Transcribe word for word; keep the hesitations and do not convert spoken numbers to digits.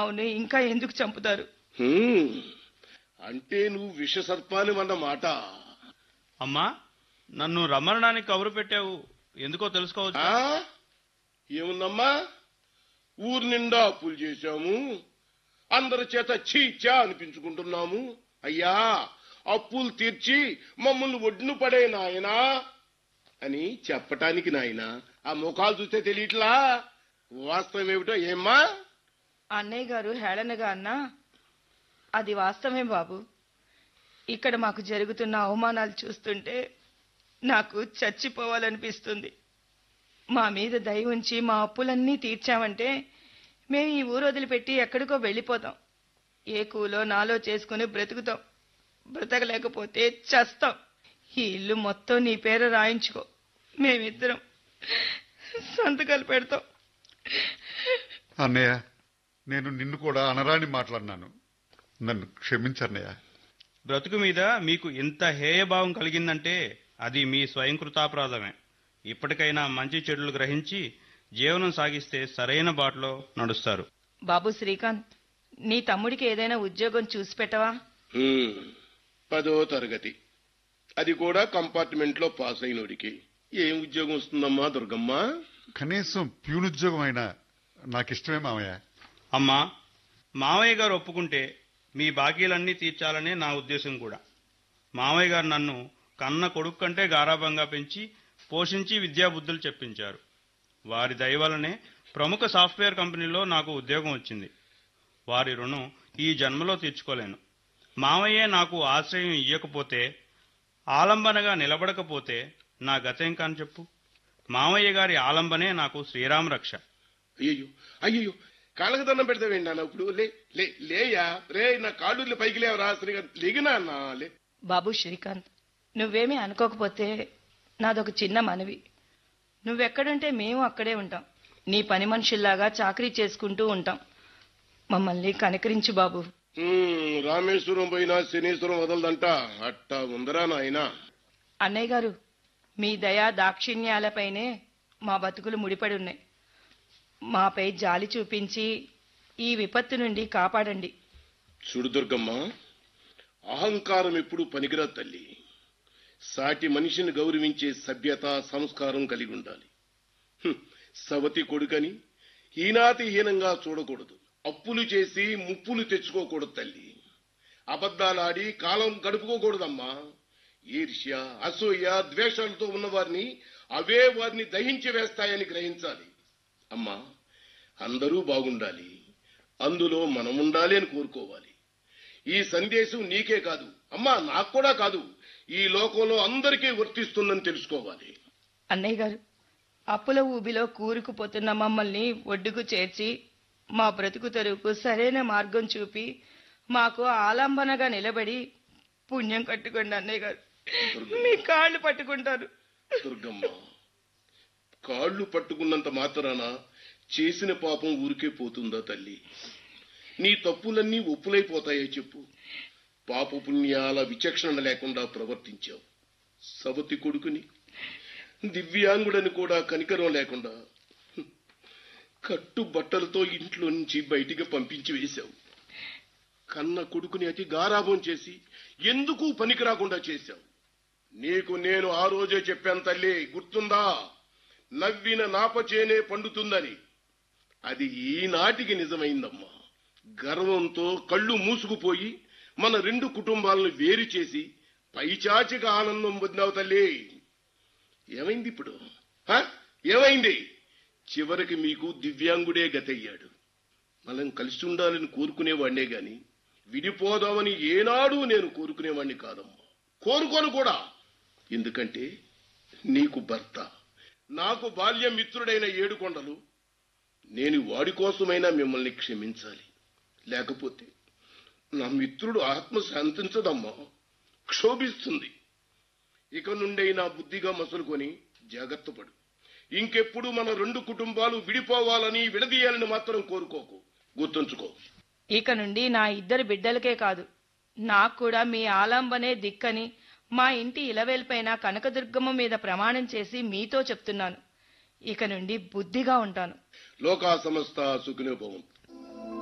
ఆవుని ఇంకా ఎందుకు చంపుతారు? హ్మ్, అంటే నువ్వు విష సర్పానివన్నమాట. అమ్మా, నన్ను రమ్మనడానికి కబురు పెట్టావు, ఎందుకో తెలుసుకోవచ్చు? ఏముందమ్మా, ఊరు నిండా అప్పులు చేశాము, అందరి చేత చీచా అనిపించుకుంటున్నాము. అయ్యా, అప్పులు తీర్చి మమ్మల్ని ఒడ్డున పడే నాయనా అని చెప్పటానికి నాయనా. ఆ ముఖాలు చూస్తే తెలియట్లా వాస్తవం ఏమిటో. ఏమ్మా? అన్నయ్య గారు హేళనగా అన్నా అది వాస్తవమే బాబు. ఇక్కడ మాకు జరుగుతున్న అవమానాలు చూస్తుంటే నాకు చచ్చిపోవాలనిపిస్తుంది. మా మీద దయ ఉంచి మా అప్పులన్నీ తీర్చామంటే మేము ఈ ఊరు వదిలిపెట్టి ఎక్కడికో వెళ్ళిపోతాం. ఏ కూలో నాలో చేసుకుని బ్రతుకుతాం. బ్రతకలేకపోతే చస్తాం. ఈ ఇల్లు మొత్తం నీ పేర రాయించుకో, మేమిద్దరం సంతకాలు పెడతాం. అన్నయ్య, నేను నిన్ను కూడా అనరాని మాట్లాడినాను, నన్ను క్షమించన్నయ్య. బ్రతుకు మీద మీకు ఇంత హేయభావం కలిగిందంటే అది మీ స్వయంకృతాపరాధమే. ఇప్పటికైనా మంచి చెడులు గ్రహించి జీవనం సాగిస్తే సరైన బాటలో నడుస్తారు. బాబు శ్రీకాంత్, నీ తమ్ముడికి ఏదైనా ఉద్యోగం చూసి పెట్టవా? పదో తరగతి, అది కూడా కంపార్ట్మెంట్ లో పాస్ అయినోడికి ఏం ఉద్యోగం వస్తుందమ్మా దుర్గమ్మ? కనీసం ప్యూనుద్యోగం అయినా నాకిష్టమే మామయ్య. అమ్మా, మావయ్య గారు ఒప్పుకుంటే మీ బాకీలన్నీ తీర్చాలనే నా ఉద్దేశం కూడా. మావయ్య గారు నన్ను కన్న కొడుకు కంటే గారాబంగా పెంచి పోషించి విద్యాబుద్ధులు చెప్పించారు. వారి దయ వల్లనే ప్రముఖ సాఫ్ట్వేర్ కంపెనీలో నాకు ఉద్యోగం వచ్చింది. వారి రుణం ఈ జన్మలో తీర్చుకోలేను. మావయ్యే నాకు ఆశ్రయం ఇయ్యకపోతే, ఆలంబనగా నిలబడకపోతే నా గతేం కాని చెప్పు. మావయ్య గారి ఆలంబనే నాకు శ్రీరామ రక్ష. అయ్యో అయ్యో, కాళ్ళకు దండం పెడతావేంటి నాన్న? ఇప్పుడు లే లే లేయా రే, నా కాళ్ళు పైకి లేవరా శ్రీకాంత్, లేగినా అన్నా లే. బాబు శ్రీకాంత్, నువ్వేమీ అనుకోకపోతే నాదొక చిన్న మనవి. నువ్వెక్కడుంటే మేము అక్కడే ఉంటాం. నీ పని మనుషుల్లాగా చాకరీ చేసుకుంటూ ఉంటాం. మమ్మల్ని కనికరించు బాబు. రామేశ్వరం పోయినా శనీశ్వరం వదలదంట, అట్టా ఉందరా నాయన. అన్నయ్య గారు, మీ దయా దాక్షిణ్యాలపైనే మా బతుకులు ముడిపడి ఉన్నాయి. మాపై జాలి చూపించి ఈ విపత్తు నుండి కాపాడండి. చూడు దుర్గమ్మ, అహంకారం ఎప్పుడు పనికిరా తల్లి. సాటి మనిషిని గౌరవించే సభ్యత సంస్కారం కలిగి ఉండాలి. సవతి కొడుకని హీనాతి హీనంగా చూడకూడదు. అప్పులు చేసి ముప్పులు తెచ్చుకోకూడదు తల్లి. అబద్దాలాడి కాలం గడుపుకోకూడదమ్మా. ఈర్ష్య, అసూయ, ద్వేషాలతో ఉన్నవారిని అవే వారిని దహించి వేస్తాయని గ్రహించాలి. అమ్మా, అందరూ బాగుండాలి, అందులో మనముండాలి అని కోరుకోవాలి. ఈ సందేశం నీకే కాదు అమ్మా, నాకు కూడా కాదు, ఈ లోకంలో అందరికీ వర్తిస్తుందని తెలుసుకోవాలి. అన్నయ్య గారు, అప్పుల ఊబిలో కూరుకుపోతున్న మమ్మల్ని ఒడ్డుకు చేర్చి మా బ్రతుకు తెరువుకు సరైన మార్గం చూపి మాకు ఆలంబనగా నిలబడి పుణ్యం కట్టుకోండి అన్నయ్య గారు. మీ కాళ్ళు పట్టుకుంటారు. దుర్గమ్మ, కాళ్ళు పట్టుకున్నంత మాత్రాన చేసిన పాపం ఊరికే పోతుందా తల్లి? నీ తప్పులన్నీ ఒప్పులైపోతాయో చెప్పు. పాప పుణ్యాల విచక్షణ లేకుండా ప్రవర్తించావు. సవతి కొడుకుని, దివ్యాంగుడని కూడా కనికరం లేకుండా కట్టు బట్టలతో ఇంట్లో నుంచి బయటికి పంపించి వేశావు. కన్న కొడుకుని అతి గారాభం చేసి ఎందుకు పనికి రాకుండా చేశావు. నీకు నేను ఆ రోజే చెప్పాను తల్లి, గుర్తుందా? నవ్విన నాపచేనే పండుతుందని. అది ఈనాటికి నిజమైందమ్మా. గర్వంతో కళ్ళు మూసుకుపోయి మన రెండు కుటుంబాలను వేరు చేసి పైచాచిక ఆనందం పొందావు తల్లి. ఏమైంది ఇప్పుడు? ఏమైంది? చివరికి మీకు దివ్యాంగుడే గతయ్యాడు. మనం కలిసి ఉండాలని కోరుకునేవాడినే గాని విడిపోదామని ఏనాడు నేను కోరుకునేవాడిని కాదమ్మా. కోరుకోను కూడా. ఎందుకంటే నీకు భర్త, నాకు బాల్య మిత్రుడైన ఏడుకొండలు. నేను వాడి కోసమైనా మిమ్మల్ని క్షమించాలి. లేకపోతే నా మిత్రుడు ఆత్మ శాంతించదమ్మా, క్షోభిస్తుంది. ఇక నుండైనా బుద్ధిగా మసులుకొని జాగ్రత్త పడు. ఇంకెప్పుడు మన రెండు కుటుంబాలు విడిపోవాలని విడదీయాలని మాత్రం కోరుకోకు, గుర్తుంచుకో. ఇక నుండి నా ఇద్దరు బిడ్డలకే కాదు, నాకు కూడా మీ ఆలంబనే దిక్కని మా ఇంటి ఇలవేల్పైన కనకదుర్గమ్మ మీద ప్రమాణం చేసి మీతో చెప్తున్నాను. ఇక నుండి బుద్ధిగా ఉంటాను. లోకా సమస్త సుఖినో భవంతు.